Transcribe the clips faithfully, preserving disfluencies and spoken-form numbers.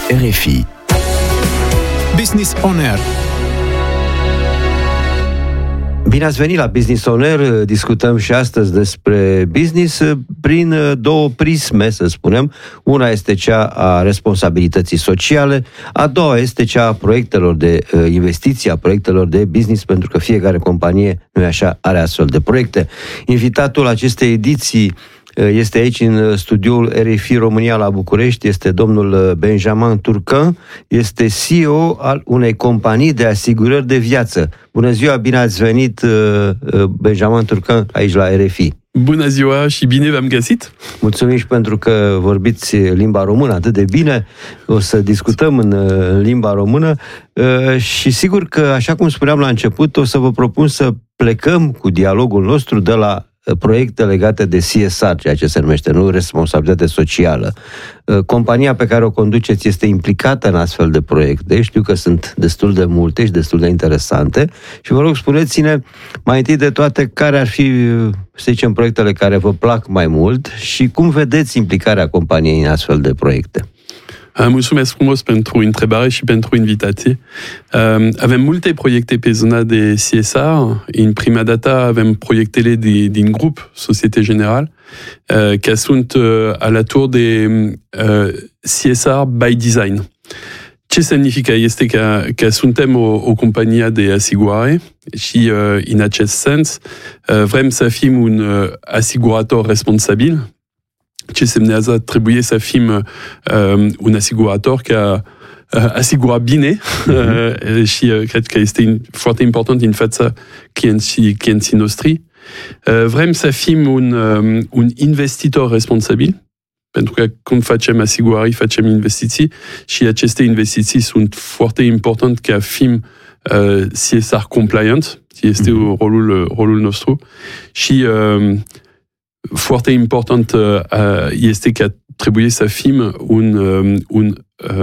R F I. Business On Air. Bine ați venit la Business On Air. Discutăm și astăzi despre business prin două prisme, să spunem. Una este cea a responsabilității sociale, a doua este cea a proiectelor de investiții, a proiectelor de business, pentru că fiecare companie, nu-i așa, are astfel de proiecte. Invitatul acestei ediții este aici în studioul R F I România la București, este domnul Benjamin Turcan, este C E O al unei companii de asigurări de viață. Bună ziua, bine ați venit, Benjamin Turcan, aici la R F I. Bună ziua și bine v-am găsit! Mulțumim și pentru că vorbiți limba română atât de bine. O să discutăm în, în limba română și sigur că, așa cum spuneam la început, o să vă propun să plecăm cu dialogul nostru de la proiecte legate de C S R, ceea ce se numește, nu responsabilitate socială. Compania pe care o conduceți este implicată în astfel de proiecte. Știu că sunt destul de multe și destul de interesante. Și vă rog, spuneți-ne mai întâi de toate care ar fi, să zicem, proiectele care vă plac mai mult și cum vedeți implicarea companiei în astfel de proiecte. Mulțumesc frumos pentru întrebare și pentru invitație. Avem multe proiecte pe zona de C S R. În prima dată avem proiectele de, din grup Societe Generale, care sunt alături de C S R by design. Ce semnifică este că, că suntem o, o companie de asigurare și în acest sens vrem să fim un asigurator responsabil. Ce semnează, trebuie să fim uh, un asigurator care uh, asigura bine uh, și uh, cred că este foarte important în fața clienții, clienții noștri. Uh, vrem să fim un, um, un investitor responsabil, pentru că când facem asigurări, facem investiții și aceste investiții sunt foarte importante ca fim uh, C S R compliant, este uh-huh. rolul, rolul nostru și uh, foarte important este că trebuie să fim un, un,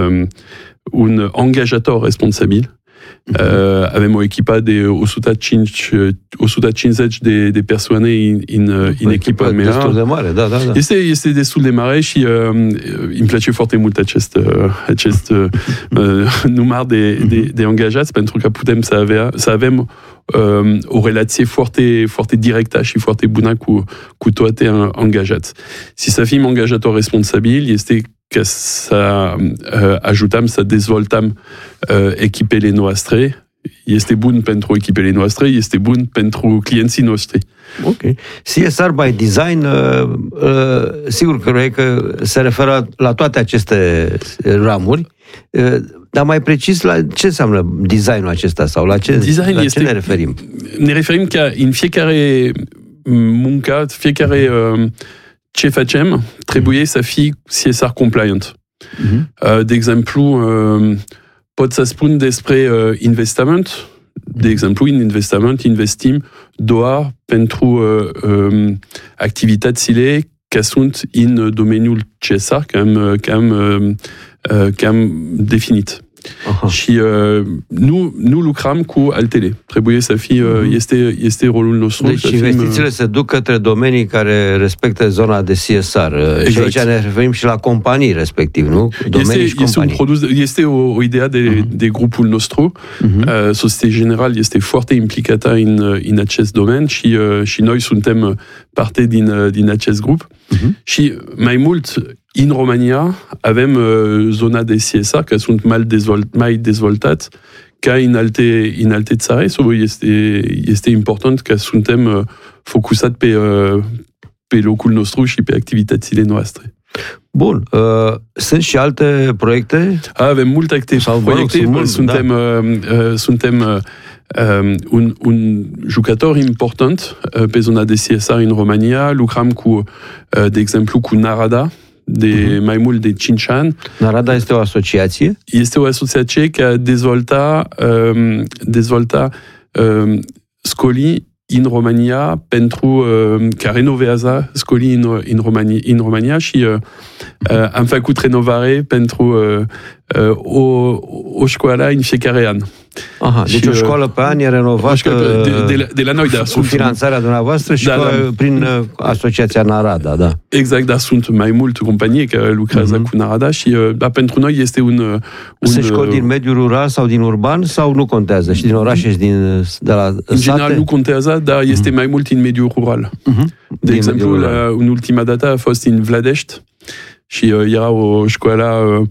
un angajator responsabil. Uh, avem o echipă de o sută cincizeci de, de persoane în, în, în echipa mea. Destul de mare, da, da, da. Este, este destul de mare și uh, îmi place foarte mult acest, uh, acest uh, număr de, de, de angajați, pentru că putem să, avea, să avem uh, o relație foarte, foarte directă și foarte bună cu, cu toate angajați. Si să fim angajatori responsabili, este că să uh, ajutăm să dezvoltăm uh, echipele noastre. Este bun pentru echipele noastre, este bun pentru clienții noștri. Ok. C S R by design, uh, uh, sigur că, că se referă la toate aceste ramuri, uh, dar mai precis la ce înseamnă designul acesta sau la ce, Design la este, ce ne referim? Ne referim că în fiecare muncă, fiecare uh, ce facem, trebuie să fie C S R compliant. Uh-huh. De exemplu, pot să spun despre investiment. De exemplu, în investiment investim doar pentru activitățile care sunt în domeniul C S R, care am, care am, care am definit. Aha. Și uh, nu, nu lucrăm cu altele. Trebuie să fie, uh, este, este rolul nostru. Deci investițiile fim, uh... se duc către domenii care respectă zona de C S R. Exact. Și aici ne referim și la companii respectiv, nu? Domenii este, și este, un produs, este o, o idee de, uh-huh. de grupul nostru. Uh-huh. Uh, Societe Generale este foarte implicată în, în acest domeniu și, uh, și noi suntem parte din, din acest grup. Uh-huh. Și mai mult, în România avem uh, zona de C S R care sunt mai, dezvolt, mai dezvoltate ca în alte, în alte țări. So este, este important că suntem uh, focusați pe, uh, pe locul nostru și pe activitățile noastre. Bun. Uh, sunt și alte proiecte? Avem multe acte Sau, proiecte. Mult, suntem da. uh, suntem uh, um, un, un jucător important uh, pe zona de C S R în România. Lucrăm cu, uh, de exemplu, cu Narada, de uh-huh. mai mult de cinci ani. Narada este o asociație? Este o asociație care dezvolta, um, dezvolta um, școli în România pentru um, care renovează școli în, în, România, în România și uh, uh, am făcut renovare pentru uh, uh, o, o școală în fiecare an. Aha, deci și, o școală pe an e renovată de, de, la, de la noi, dar cu finanțarea dumneavoastră și da, cu, da. prin asociația Narada, da. Exact, dar sunt mai multe companii care lucrează mm-hmm. cu Narada și da, pentru noi este un... un Sunt școli din mediul rural sau din urban sau nu contează? Și din orașe și din de la În sate? general nu contează, dar este mm-hmm. mai mult în mediul rural. Mm-hmm. De din exemplu, la, în ultima dată a fost în Vladești și uh, era o școală uh,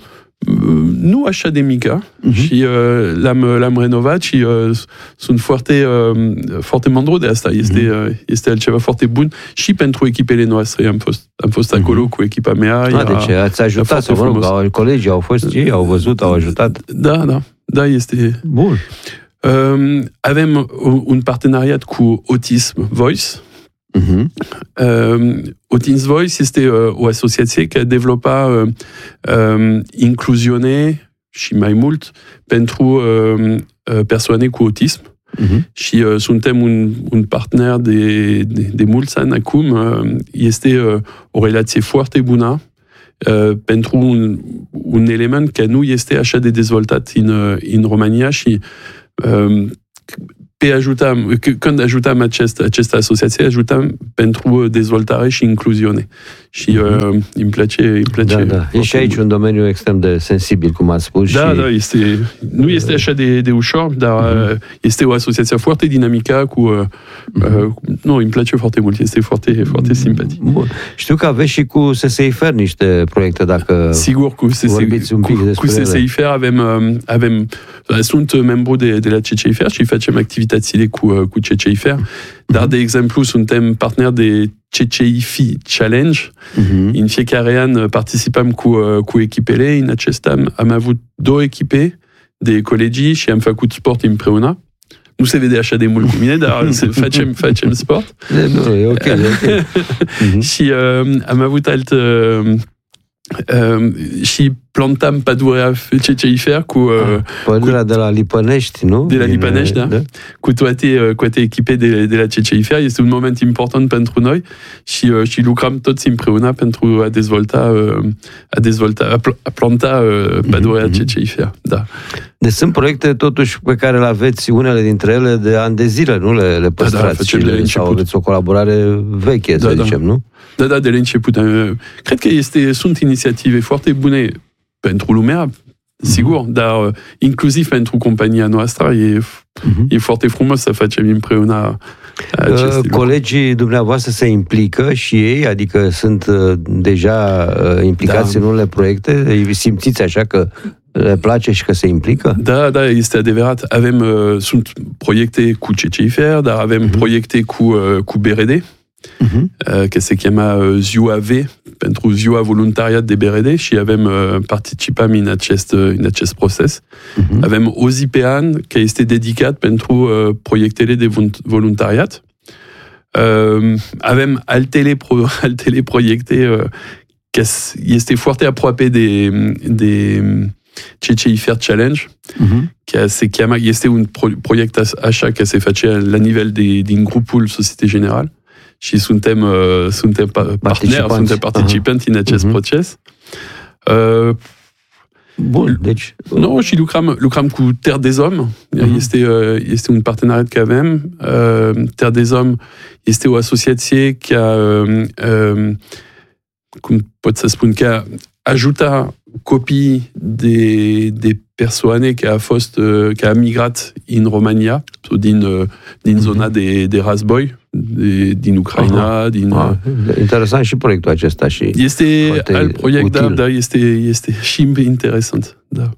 nu așa de mică uh-huh. și uh, l-am, l-am renovat și uh, sunt foarte, uh, foarte mândru de asta. Este, uh-huh. uh, este altceva foarte bun și pentru echipele noastre. Am fost, am fost acolo uh-huh. cu echipa mea. Ah, deci ați ajutat, să mă rog, colegii au fost ei, au văzut, au ajutat. Da, da, da, este... Bun. Uh, avem un parteneriat cu Autism Voice. Uh-huh. Uh, Autism Voice este uh, o asociație care dezvoltă uh, uh, incluziune și mai mult pentru uh, persoane cu autism. Uh-huh. Și uh, suntem un, un partener de, de, de mulți ani acum. Uh, este uh, o relație foarte bună uh, pentru un, un element care nu este așa de dezvoltat în, uh, în România și uh, pe ajutam, când ajutam acest, această asociație, ajutam pentru dezvoltare și incluziune. Și uh, îmi place, îmi place. Da, da. E și aici un domeniu extrem de sensibil, cum ați spus. Da, și... da, este, nu este așa de, de ușor, dar uh-huh. este o asociație foarte dinamică cu... Uh, uh, nu, îmi place foarte mult, este foarte, foarte simpatic. Bun. Știu că aveți și cu S S I F R niște proiecte, dacă Sigur, cu S S I F R, cu, cu S S I F R avem, avem, sunt membru de, de la C C I F R și facem activitățile cu, cu C C I F R, dar, de exemplu, suntem parteneri de C C I F I Challenge. Uh-huh. În fiecare an participăm cu, cu echipele. În acest an am avut două echipe de colegii și am făcut sport împreună. Nu se vede așa de mult cu mine, dar facem, facem sport. Nu, e ok, e ok. Uh-huh. Și uh, am avut alt... Uh, Uh, și plantam pădurea C C I F R cu... Uh, pădurea cu, de la Lipănești, nu? De la Lipănești, da. da. Cu toate, uh, cu toate echipe de, de la C C I F R. Este un moment important pentru noi și, uh, și lucrăm toți împreună pentru a dezvolta, uh, a, dezvolta a, pl- a planta uh, pădurea mm-hmm. C C I F R. Da. Deci sunt proiecte totuși pe care le aveți, unele dintre ele, de ani de zile, nu le, le păstrați? Da, da, le, sau aveți o colaborare veche, da, să zicem, da. nu? Da, da, de la început. Cred că este, sunt inițiative foarte bune pentru lumea, sigur, mm-hmm. dar inclusiv pentru compania noastră e, mm-hmm. e foarte frumos să facem împreună aceste uh, Colegii dumneavoastră se implică și ei, adică sunt uh, deja uh, implicați da. în unele proiecte? Îi simțiți așa că le place și că se implică? Da, da, este adevărat. Avem, uh, sunt proiecte cu C C I F R, dar avem mm-hmm. proiecte cu, uh, cu B R D. Uh-huh. Uh, că se cheamă Ziua V, pentru Ziua Voluntariat de B R D și avem, uh, participăm în acest, uh, în acest proces. Uh-huh. Avem o zi pe an care este dedicat pentru uh, proiectele de voluntariat. Uh, avem altele, pro, altele proiecte uh, care este foarte aproape de, de C C I F R Challenge, uh-huh. care se cheamă, este un pro, proiect așa care se face la nivel de, din grupul Société Générale. Și suntem, uh, suntem parteneri, suntem participanți uh-huh. în acest uh-huh. proces. Uh, Bun, deci... Nu, și lucrăm, lucrăm cu Terre des Hommes. Uh-huh. Este, uh, este un parteneriat care avem. Uh, Terre des Hommes este o asociație care, uh, cum pot să spun, care ajută copii de, de persoane care a fost, care a migrat în România, din, din zona de, de Razboi, de, din Ucraina. Aha. Din, ah, interesant și proiectul acesta. Și este alt proiect, da, da, este, este și interesant. Da.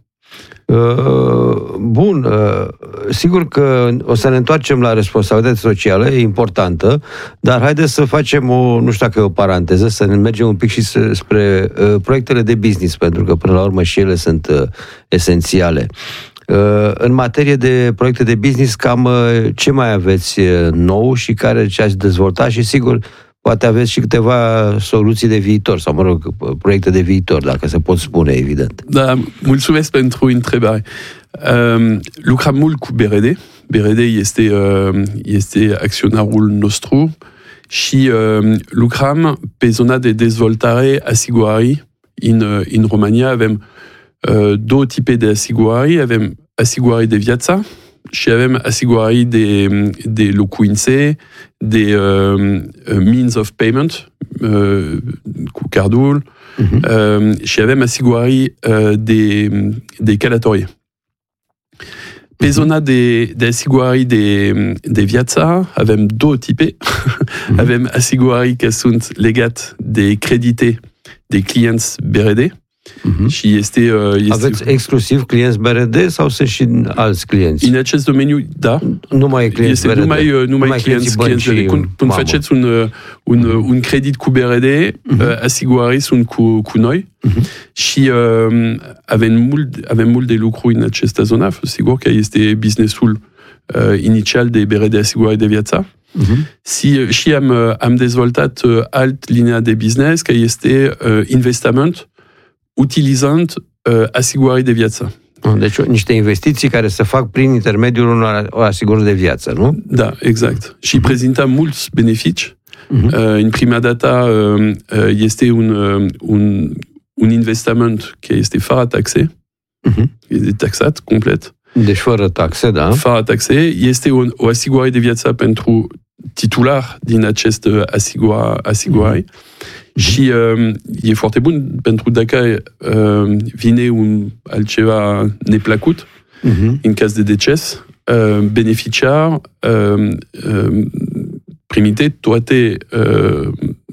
Uh, bun, uh, sigur că o să ne întoarcem la responsabilitate socială, e importantă, dar haideți să facem o, nu știu dacă e o paranteză, să ne mergem un pic și spre uh, proiectele de business, pentru că până la urmă și ele sunt uh, esențiale. Uh, în materie de proiecte de business, cam uh, ce mai aveți uh, nou și care ce ați dezvoltat și sigur poate aveți și câteva soluții de viitor, sau, mă rog, proiecte de viitor, dacă se pot spune, evident. Da, mulțumesc pentru întrebare. Um, lucrăm mult cu B R D. B R D este, uh, este acționarul nostru și uh, lucrăm pe zona de dezvoltare asigurării în, în România. Avem uh, două tipe de asigurări. Avem asigurări de viață și avem asigurări de, de locuințe, de uh, means of payment, uh, cu cardul, uh-huh. uh, și avem asigurări uh, de, de călătorie. Pe zona de, de asigurări de, de viață avem două tipe. Uh-huh. Avem asigurări care sunt legate de credite de clienți B R D. Uh-huh. Și este, este... Aveți exclusiv clienți B R D sau sunt și alți clienți? În acest domeniu, da. Numai clienți este B R D. Numai, numai, numai clienți, clienți B R D. Când, când faceți un, un, uh-huh. un credit cu B R D, uh-huh. asigurării sunt cu, cu noi. Uh-huh. Și uh, avem, mult, avem mult de lucru în această zonă. Sigur că este businessul uh, inițial de B R D asigurări de viață. Uh-huh. Și, și am, am dezvoltat uh, alt linia de business, care este uh, investment, utilizând uh, asigurări de viață. Deci niște investiții care se fac prin intermediul unor asigurări de viață, nu? Da, exact. Și prezintă mulți beneficii. Uh-huh. Uh, în prima dată uh, este un, uh, un, un investiment care este fără taxe, uh-huh. este taxat complet. Deci fără taxe, da. Fără taxe. Este un, o asigurare de viață pentru titular din acest asigura, asigurare. Uh-huh. Și uh, e foarte bun pentru dacă uh, vine un altceva neplăcut, uh-huh. în caz de deces, uh, beneficiar uh, uh, primite toate, uh,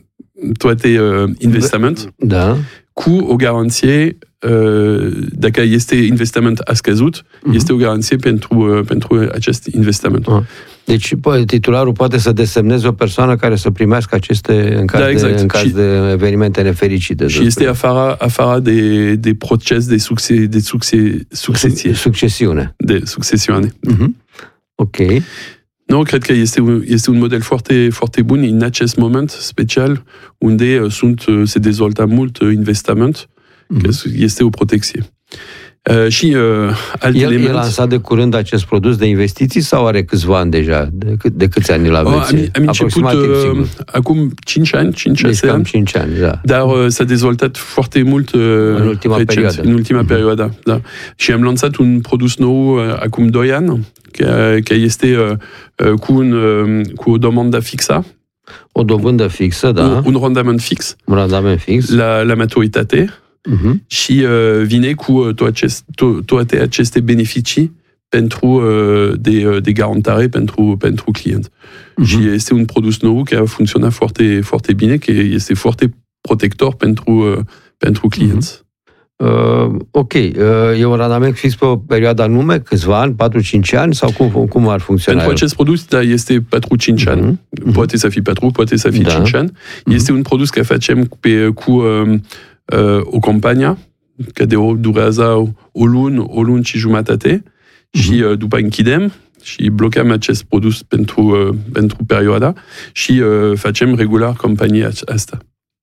toate uh, investiment da. Cu o garanție, uh, dacă este investiment a scăzut, uh-huh. este o garanție pentru, uh, pentru acest investiment. Uh-huh. Deci titularul poate să desemneze o persoană care să primească aceste în caz, da, exact. de, în caz și, de evenimente nefericite. Și este afară, afară de, de proces de, succes, de succes, succesie. Succesiune. De succesiune. Uh-huh. Ok. Nu, cred că este un, este un model foarte, foarte bun în acest moment special, unde sunt, se dezvoltă mult investiment, uh-huh. este o protecție. Uh, și uh, alt El element... e lansat de curând acest produs de investiții sau are câțiva ani deja? De, cât, de câți ani îl aveți? Oh, am, am început uh, acum cinci ani, cinci deci ani. cinci ani, da. Dar uh, s-a dezvoltat foarte mult uh, în ultima recent, perioadă. În ultima uh-huh. perioadă, da. Și am lansat un produs nou uh, acum doi ani, care, care este uh, cu, un, uh, cu o domandă fixă. O dobândă fixă, da. Un, un randament fix. Un randament fix. La, la maturitate. Uh-huh. Și uh, vine cu uh, to acest, to, toate aceste beneficii pentru uh, de, uh, de garantare pentru, pentru client. Uh-huh. Și este un produs nou care funcționează foarte, foarte bine, care este foarte protector pentru, uh, pentru clienți. Uh-huh. Uh, ok. Uh, e un randament fix pe o perioadă anume, câțiva ani, patru-cinci ani, sau cum, cum ar funcționa? Pentru acest produs, da, este patru-cinci uh-huh. ani. Poate să fie patru, poate să fie da. cinci ani. Uh-huh. Este un produs care facem pe, cu... Uh, Uh, o campanie, care de o durează o, o lună, o lună și jumătate, uh-huh. și uh, după închidem și blocăm acest produs pentru, uh, pentru perioada și uh, facem regular campania asta.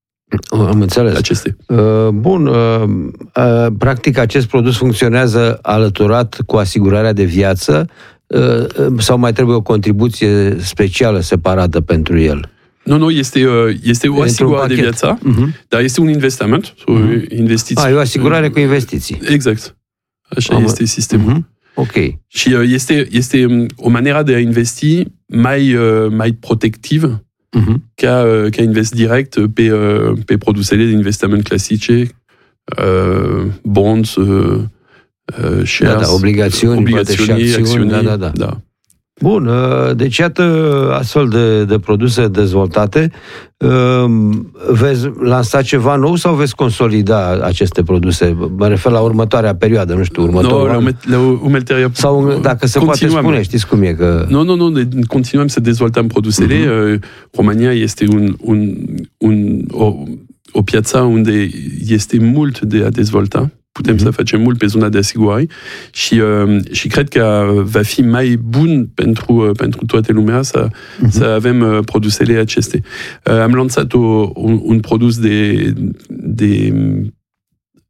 Am înțeles. Aceste. Uh, bun. Uh, uh, practic, acest produs funcționează alăturat cu asigurarea de viață uh, sau mai trebuie o contribuție specială separată pentru el? Nu, nu, este, este o asigurare de viață, uh-huh. dar este un investiment, o investiție. Ah, e o asigurare cu investiții. Exact. Așa Am... este sistemul. Uh-huh. Ok. Și este, este o manieră de a investi mai, mai protectivă uh-huh. ca, ca investi direct pe, pe produsele de investiment clasice, uh, bonds, uh, shares, da, da, obligațiuni, obligațiuni și acțiuni, acțiuni, da, da, da. da. Bun, deci iată astfel de, de produse dezvoltate. Veți lansa ceva nou sau veți consolida aceste produse? Mă refer la următoarea perioadă, nu știu, următorul no, an. La, la sau dacă se continuăm. Poate spune, știți cum e că... Nu, nu, nu, continuăm să dezvoltăm produsele. Uh-huh. România este un, un, un, o, o piață unde este mult de a dezvolta. Putem uh-huh. să facem mult pe zona de asigurări și, uh, și cred că va fi mai bun pentru, uh, pentru toată lumea să, uh-huh. să avem uh, produsele aceste. Uh, am lansat o, un, un produs de, de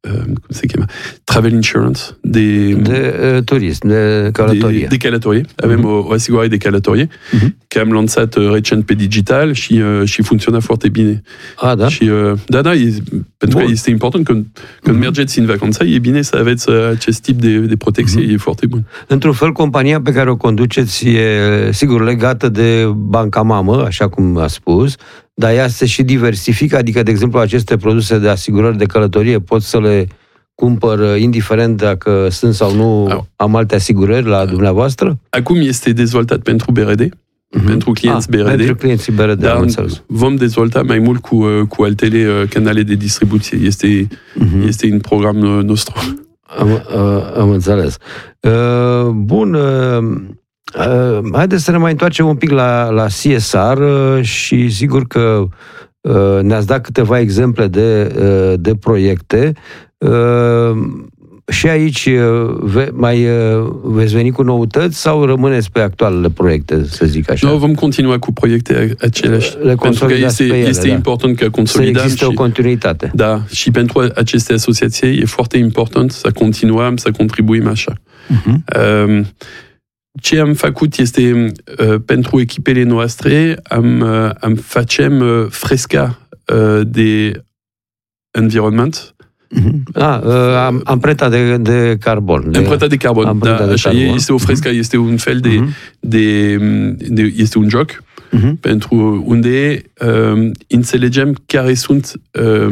cum se cheamă? Travel insurance, de, de uh, turism, de călătorie. De, de călătorie. Avem uh-huh. o, o asigurare de călătorie, uh-huh. care am lansat uh, recent pe digital și, uh, și funcționa foarte bine. Ah, da? Și, uh, da, da, e, pentru Bun. că este important când, când uh-huh. mergeți în vacanță, e bine să aveți uh, acest tip de, de protecție, uh-huh. e foarte bun. Într-un fel, compania pe care o conduceți e, sigur, legată de banca mamă, așa cum a spus, dar ea se și diversifică, adică, de exemplu, aceste produse de asigurări de călătorie pot să le cumpăr indiferent dacă sunt sau nu ah. am alte asigurări la dumneavoastră? Acum este dezvoltat pentru B R D, uh-huh. pentru clienți ah, B R D. Pentru clienții B R D, dar am înțeles. Vom dezvolta mai mult cu, cu altele canale de distribuție. Este, uh-huh. este un program nostru. Am, uh, am înțeles. Uh, bun, uh, uh, haideți să ne mai întoarcem un pic la, la C S R uh, și sigur că uh, ne-ați dat câteva exemple de, uh, de proiecte. Uh, și aici uh, ve, mai uh, veți veni cu noutăți sau rămâneți pe actualele proiecte, să zic așa? Nu, vom continua cu proiecte aceleași. Le pentru că este, ele, este da. important că consolidăm. Să existe și, o continuitate. Da, și pentru aceste asociații e foarte important să continuăm, să contribuim așa. Uh-huh. Uh, ce am făcut este, uh, pentru echipele noastre, am, uh, am facem uh, fresca uh, de environment. Uh-huh. Ah, uh, am, amprenta de, de carbon. De, amprenta de carbon, da, de așa, carbon. Este o fresca, uh-huh. este un fel de, uh-huh. de, de este un joc uh-huh. pentru unde uh, înțelegem care sunt uh,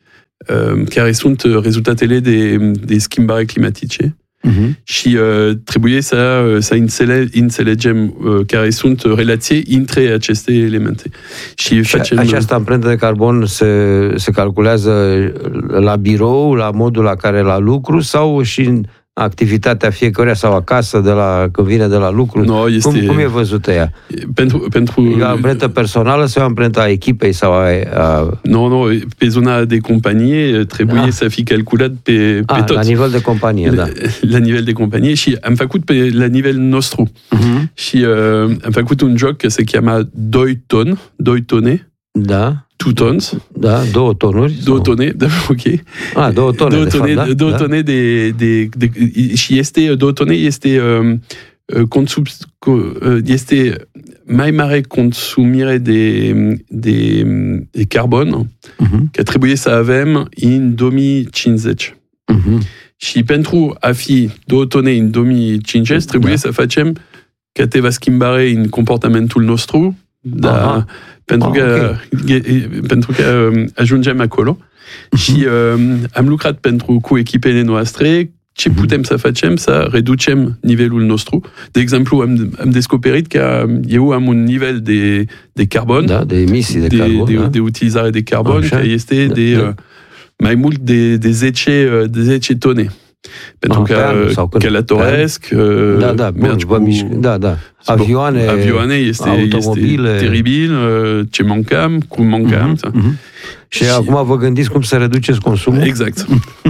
uh, care sunt rezultatele de, de schimbare climatice. Uh-huh. Și uh, trebuie să, să înțele, înțelegem uh, care sunt relații între aceste elemente. Și, și facem, această amprentă de carbon se, se calculează la birou, la modul la care la lucru sau și în activitatea fiecăruia sau acasă de la, când vine de la lucru? No, este, cum, cum e văzută ea? Pentru, pentru, e o amprentă personală sau o amprentă a echipei? Sau a, a... Nu, nu, pe zona de companie trebuie ah. să fie calculat pe, pe ah, tot. La nivel de companie, la, da. La nivel de companie și am făcut pe, la nivel nostru. Uh-huh. Și uh, am făcut un joc care se cheamă doi ton, doi tone. Da. Two tons. Da, două tonuri. Două sau... tone, da, ok. Ah, două tone, două de tone, fapt, da? Două da? tone de, de, de, de... Și este, două tone este... Um, consum, este mai mare consumire de, de, de carbon uh-huh. că trebuie să avem în două mii cincizeci. Uh-huh. Și pentru a fi două tone în două mii cincizeci trebuie da. să facem câteva schimbare în comportamentul nostru, da, pentru, ah, că, okay. pentru că ajungem acolo. Uh-huh. Și uh, am lucrat pentru, cu echipele noastre ce putem să facem să reducem nivelul nostru. De exemplu, am, am descoperit că eu am un nivel de, de carbon, da, de emisii de, de carbon, de, da? de utilizare de carbon, așa. Care este da, de da. Uh, mai mult de, de, zece, de zece tone. Pentru ah, că călătoresc, uh, da, da, mergi bun, cu... mișc, da, da. Avioane, avioane este, automobile. Este teribil, uh, ce mancam, cum mancam. Uh-huh, uh-huh. Și, și acum vă gândiți cum să reduceți consumul? Exact.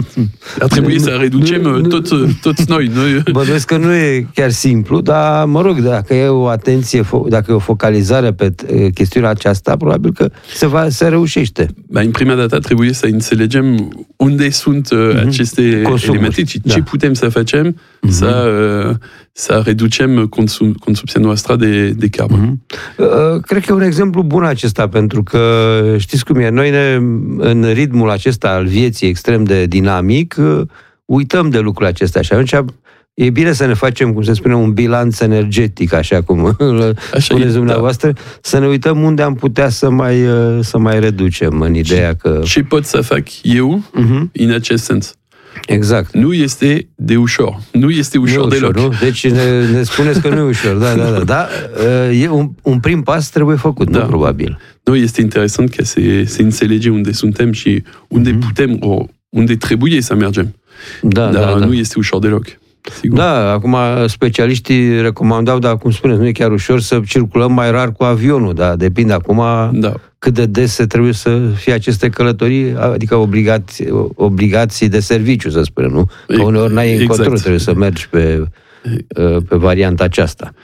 Ar trebui să reducem toți, toți noi. noi. Bănuiesc că nu e chiar simplu, dar mă rog, dacă e o atenție, dacă e o focalizare pe chestiunea aceasta, probabil că se, va, se reușește. În prima dată trebuie să înțelegem unde sunt uh-huh. aceste consumuri. Elemente și da. Ce putem să facem uh-huh. să, uh, să reducem consum, consumția noastră de, de carbon. Uh-huh. Uh, cred că e un exemplu bun acesta, pentru că știți cum e, noi ne, în ritmul acesta al vieții extrem de dinamic, uh, uităm de lucrurile acestea și atunci e bine să ne facem, cum se spune, un bilanț energetic, așa cum îl spuneți dumneavoastră, da. Să ne uităm unde am putea să mai, să mai reducem, în ideea că... Ce pot să fac eu uh-huh. în acest sens? Exact. Nu este de ușor. Nu este ușor, nu deloc. Ușor, nu? Deci ne, ne spuneți că nu e ușor. Da, da, da. Da, e un, un prim pas trebuie făcut, da. Nu probabil. Nu, este interesant că se, se înțelege unde suntem și unde mm-hmm. putem, o, unde trebuie să mergem. Da, dar da, da. nu este ușor deloc. Sigur. Da, acum specialiștii recomandau, dar cum spuneți, nu e chiar ușor să circulăm mai rar cu avionul, dar depinde acum da. cât de des se trebuie să fie aceste călătorii, adică obligații, obligații de serviciu, să spunem, nu? Că uneori n-ai încotro, exact. Trebuie să mergi pe, pe varianta aceasta.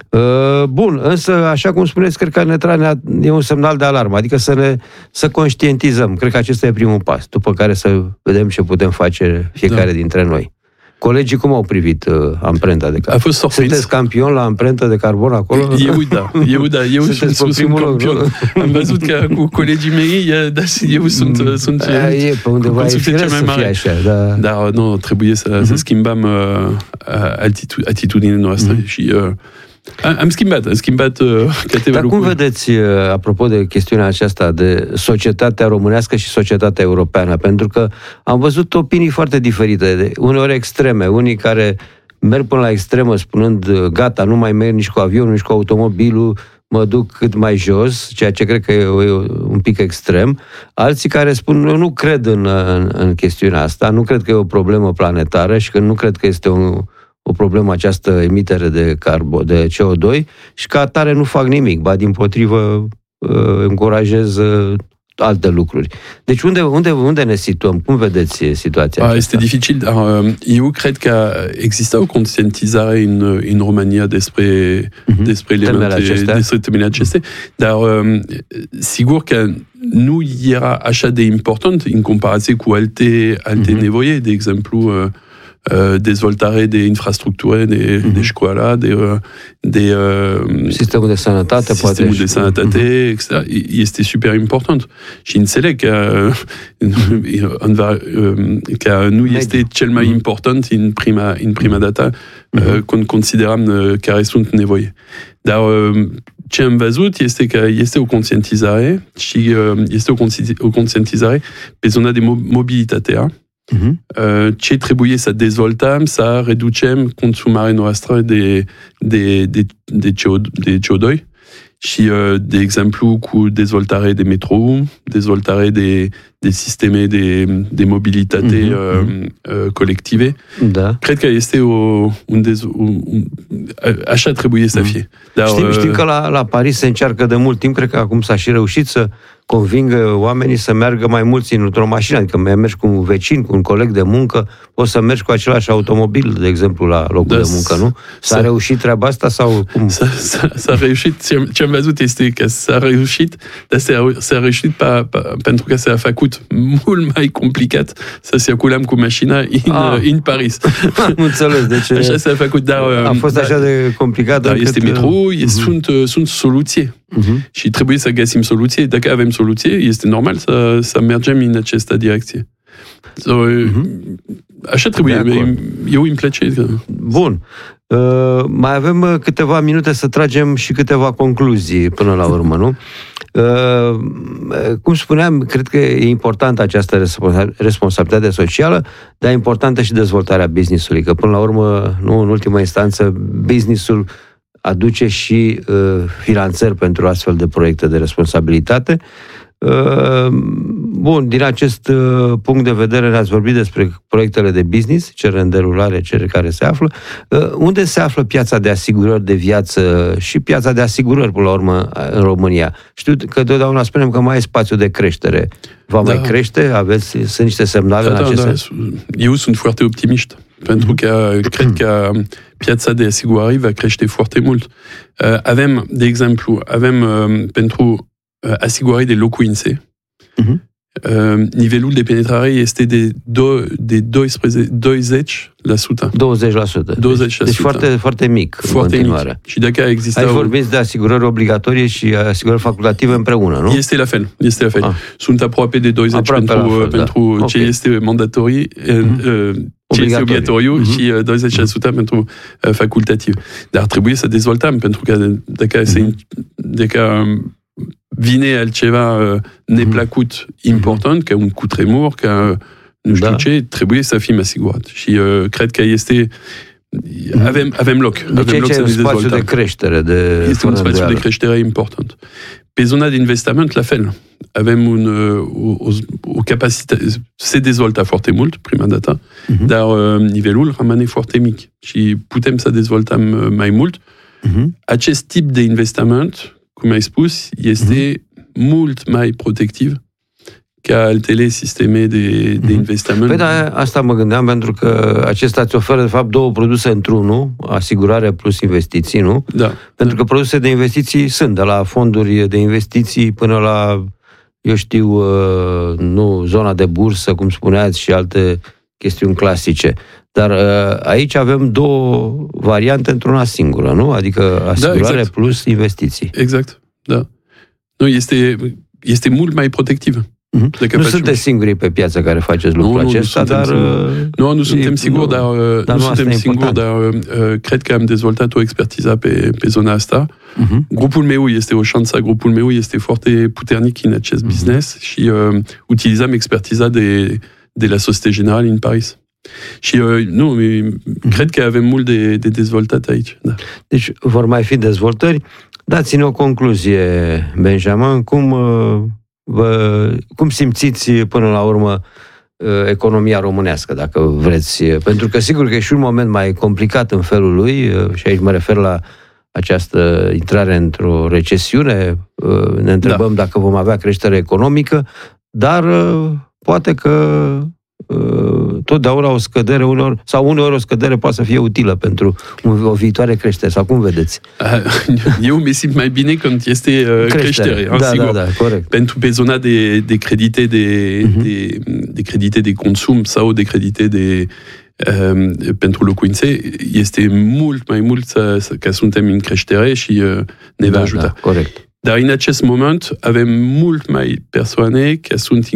Bun, însă, așa cum spuneți, cred că ne trage, e un semnal de alarmă, adică să ne să conștientizăm. Cred că acesta e primul pas, după care să vedem ce putem face fiecare da. dintre noi. Colegii cum au privit uh, amprenta de carbon? A fost surprins. Sunteți campion la amprentă de carbon acolo? Eu da, eu da, eu sunt, sunt, sunt campion. Loc, am văzut că cu colegii mei, dar eu sunt, mm, sunt a, e, pe undeva e firesc să fie așa, da. Dar nu, trebuie să, uh-huh. să schimbăm uh, altitu- atitudinea noastră uh-huh. și... Uh, Am schimbat, am schimbat uh, câteva Dar lucruri. cum vedeți, uh, apropo de chestiunea aceasta de societatea românească și societatea europeană? Pentru că am văzut opinii foarte diferite, de, uneori extreme, unii care merg până la extremă spunând gata, nu mai merg nici cu avionul, nici cu automobilul, mă duc cât mai jos, ceea ce cred că e un pic extrem. Alții care spun, eu nu cred în, în, în chestiunea asta, nu cred că e o problemă planetară și că nu cred că este un... o problemă această emitere de carbon, de C O doi și ca atare nu fac nimic, ba dimpotrivă încurajez alte lucruri. Deci unde, unde, unde ne situăm? Cum vedeți situația ah, Este dificil, dar eu cred că există o conștientizare în, în România despre, uh-huh. despre elemente, acestea. despre temele acestea, dar sigur că nu era așa de important în comparație cu alte, alte uh-huh. nevoi, de exemplu dezvoltare de infrastructură, de, uh-huh. de școală, de, de sistemul de sănătate, sistemul poate. de sănătate, uh-huh. et cetera. Este super important. Și înțeleg că, că nu este cel mai important în prima, în prima dată uh-huh. când considerăm care sunt nevoi. Dar ce am văzut este că este o conștientizare și este o conștientizare pe zona de mobilitate. Uh-huh. Ce trebuie să dezvoltăm, să reducem consumarea noastră de, de, de, de, C O, de C O doi și, de exemplu, cu dezvoltare de metrou, dezvoltare de, de sisteme de, de mobilitate uh-huh. uh, colective. Da. Cred că este o, un, dez, un, un așa trebuie să fie. Dar, știm, știm că la, la Paris se încearcă de mult timp, cred că acum s-a și reușit să convingă oamenii să meargă mai mulți într-o mașină, adică mergi cu un vecin, cu un coleg de muncă, poți să mergi cu același automobil, de exemplu, la locul da, de muncă, nu? S-a, s-a reușit treaba asta sau cum? S-a, s-a, s-a reușit, ce am văzut este că s-a reușit, dar s-a, s-a reușit pa, pa, pentru că s-a făcut mult mai complicat să circulăm cu mașina în, ah. în Paris. Am înțeles, deci așa s-a făcut, dar... A fost dar, așa de complicat. Dar este metrou, uh-huh. sunt, sunt soluții. Uh-huh. Și trebuie să găsim soluții. Dacă avem soluție, este normal să, să mergem în această direcție. So, uh-huh. Așa trebuie. Eu îmi place. Bun. Uh, mai avem câteva minute să tragem și câteva concluzii până la urmă, nu? Uh, cum spuneam, cred că e importantă această responsabilitate socială, dar e importantă și dezvoltarea business-ului, că până la urmă, nu în ultima instanță, business-ul aduce și uh, finanțări pentru astfel de proiecte de responsabilitate. Uh, bun, din acest uh, punct de vedere ne-ați vorbit despre proiectele de business, cele în derulare, cele care se află. Uh, unde se află piața de asigurări de viață și piața de asigurări, până la urmă, în România? Știu că totdeauna spunem că mai e spațiu de creștere. Va da. mai crește? Aveți, sunt niște semnale da, în acest da, sens? Da. Eu sunt foarte optimist, pentru că cred că piața de asigurări va crește foarte mult. Avem, de exemplu, avem pentru asigurări de locuințe, uh-huh. nivelul de penetrare este de, do- de doisprezece, douăzeci la sută. douăzeci la sută. douăzeci la sută. Deci foarte, foarte mic foarte în continuare. Mic. Și dacă există... Aici vorbiți de asigurări obligatorie și asigurări facultative împreună, nu? Este la fel. Este la fel. Ah. Sunt aproape de douăzeci aproape pentru, fel, pentru da. ce okay. este mandatorii, uh-huh. uh, ce este obligatoriu uh-huh. și douăzeci la sută uh-huh. pentru uh, facultativ. Dar trebuie să dezvoltăm, pentru că dacă, uh-huh. se, dacă vine altceva uh, neplăcut important, uh-huh. ca un cutremur, ca nu știu da. ce, trebuie să fim asigurați. Și uh, cred că este... Avem, avem loc. Deci avem loc să ne dezvoltăm. Este un spațiu de creștere. De este un spațiu de creștere important. Pe zona de investiment, la fel. Avem un, o, o capacitate... Se dezvoltă foarte mult, prima dată, uh-huh. dar uh, nivelul rămâne foarte mic. Și putem să dezvoltăm mai mult. Uh-huh. Acest tip de investiment, cum ai spus, este uh-huh. mult mai protectiv ca altele sisteme de, de investament. Păi da, asta mă gândeam, pentru că acesta îți oferă, de fapt, două produse într-unul, asigurare plus investiții, nu? Da. Pentru că produse de investiții sunt, de la fonduri de investiții până la, eu știu, nu, zona de bursă, cum spuneați, și alte chestiuni clasice. Dar aici avem două variante într-una singură, nu? Adică asigurare da, exact. Plus investiții. Exact, da. Nu, este, este mult mai protectivă. Mm-hmm. Nu sunteți singurii pe piață care faceți lucrul nu, acesta, nu dar... Singur. Nu, nu suntem singuri, dar, dar nu suntem singuri, dar uh, cred că am dezvoltat o expertiză pe, pe zona asta. Uh-huh. Grupul meu este o șansă, grupul meu este foarte puternic în acest uh-huh. business și uh, utilizăm expertiza de, de la Société Générale în Paris. Și uh, nu, uh-huh. cred că avem mult de, de dezvoltat aici. Da. Deci vor mai fi dezvoltări. Dați-ne o concluzie, Benjamin, cum... Uh, Vă, cum simțiți până la urmă economia românească, dacă vreți? Pentru că sigur că e și un moment mai complicat în felul lui, și aici mă refer la această intrare într-o recesiune, ne întrebăm da. Dacă vom avea creștere economică, dar poate că totdeauna o scădere uneori, sau uneori o scădere poate să fie utilă pentru o viitoare creștere, sau cum vedeți? Eu mi simt mai bine când este creștere, creștere da, da, da, corect. Pentru pe zona de, de credite de, uh-huh. de, de credite de consum sau de credite de um, pentru locuințe, este mult mai mult să, că suntem în creștere și uh, ne va da, ajuta. Da, corect. Dar în acest moment avem mult mai persoane care sunt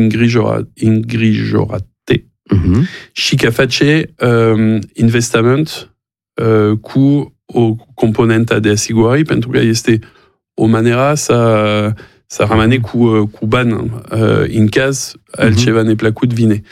îngrijorate Uh-huh. și că face um, investiment uh, cu o componentă de asigurări, pentru că este o manieră să, să rămâne cu, cu bani uh, în caz altceva uh-huh. neplăcut vine.